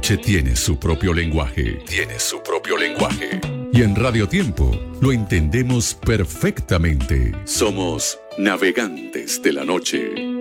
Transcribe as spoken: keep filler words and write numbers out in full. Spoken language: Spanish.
noche tiene su propio lenguaje, tiene su propio lenguaje. Y en Radio Tiempo lo entendemos perfectamente. Somos navegantes de la noche.